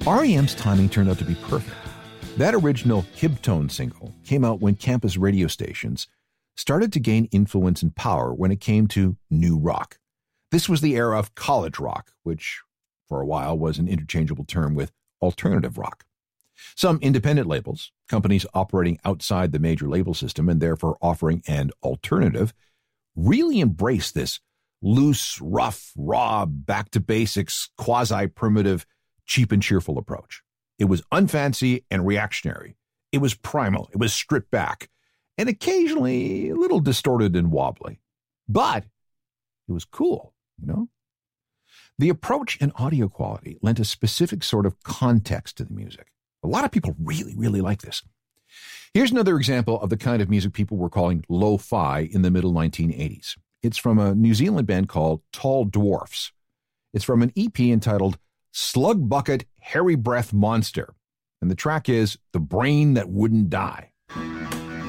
R.E.M.'s timing turned out to be perfect. That original Hibtone single came out when campus radio stations started to gain influence and power when it came to new rock. This was the era of college rock, which for a while was an interchangeable term with alternative rock. Some independent labels, companies operating outside the major label system and therefore offering an alternative, really embraced this loose, rough, raw, back-to-basics, quasi-primitive, cheap and cheerful approach. It was unfancy and reactionary. It was primal. It was stripped back and occasionally a little distorted and wobbly. But it was cool, you know? The approach and audio quality lent a specific sort of context to the music. A lot of people really, really like this. Here's another example of the kind of music people were calling lo-fi in the middle 1980s. It's from a New Zealand band called Tall Dwarfs. It's from an EP entitled Slug Bucket Hairy Breath Monster. And the track is The Brain That Wouldn't Die.